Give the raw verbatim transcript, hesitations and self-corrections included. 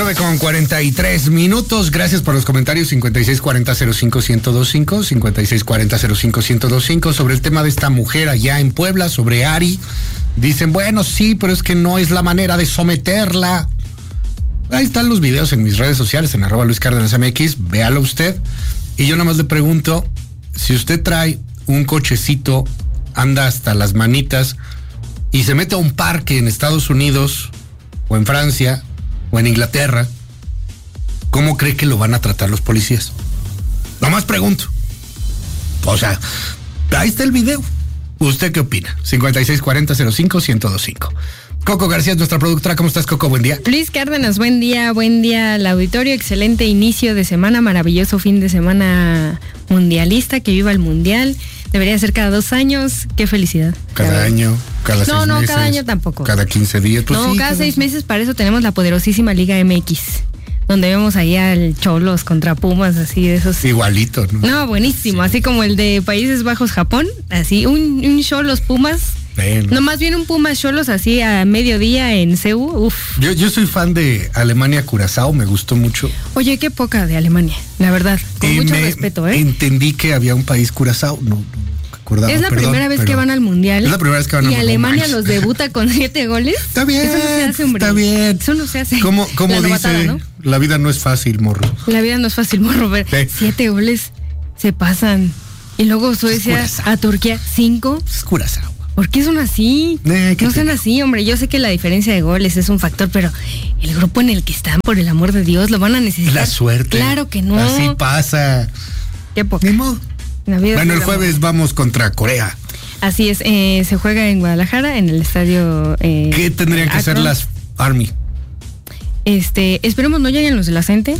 nueve con cuarenta y tres minutos. Gracias por los comentarios. cincuenta y seis cuarenta cero cinco ciento veinticinco, cincuenta y seis cuarenta cero cinco ciento veinticinco sobre el tema de esta mujer allá en Puebla, sobre Ari. Dicen, bueno, sí, pero es que no es la manera de someterla. Ahí están los videos en mis redes sociales, en arroba Luis Cárdenas M X, véalo usted. Y yo nada más le pregunto, si usted trae un cochecito, anda hasta las manitas y se mete a un parque en Estados Unidos o en Francia o en Inglaterra, ¿cómo cree que lo van a tratar los policías? Nomás pregunto. O sea, ahí está el video. ¿Usted qué opina? cincuenta y seis cuarenta cero cinco ciento veinticinco. Coco García es nuestra productora. ¿Cómo estás, Coco? Buen día. Luis Cárdenas, buen día, buen día al auditorio. Excelente inicio de semana, maravilloso fin de semana mundialista. Que viva el mundial. Debería ser cada dos años. Qué felicidad. Cada, cada año, cada no, seis no, meses. No, cada año tampoco. Cada quince días. Pues no, sí, cada cada seis meses. Para eso tenemos la poderosísima Liga M X. Donde vemos ahí al Cholos contra Pumas, así de esos. Igualito, ¿no? No, buenísimo. Sí. Así como el de Países Bajos, Japón. Así, un, un Cholos Pumas. Bueno. No, más bien un Pumas Cholos así a mediodía en C U. Uf. Yo, yo soy fan de Alemania Curazao, me gustó mucho. Oye, qué poca de Alemania, la verdad. Con y mucho me respeto, ¿eh? Entendí que había un país Curazao, no, no acordaba. Es la perdón, primera vez pero que van al mundial. Es la primera vez que van al mundial. Y mundial. Alemania los debuta con siete goles. Está bien. Eso no se hace, hombre. Está bien. Eso no se hace. ¿Cómo, cómo la dice? novatada, ¿no? La vida no es fácil, morro. La vida no es fácil, morro. Pero sí. Siete goles se pasan. Y luego Suecia a Turquía, cinco. Es Curazao. ¿Por qué son así? Eh, no sean así, hombre. Yo sé que la diferencia de goles es un factor, pero el grupo en el que están, por el amor de Dios, lo van a necesitar. La suerte. Claro que no. Así pasa. Qué poca. Ni modo. Bueno, el jueves vamos contra Corea. Así es, eh, se juega en Guadalajara, en el estadio. Eh, ¿Qué tendrían que hacer las Army? Este, esperemos no lleguen los de la C E N T E.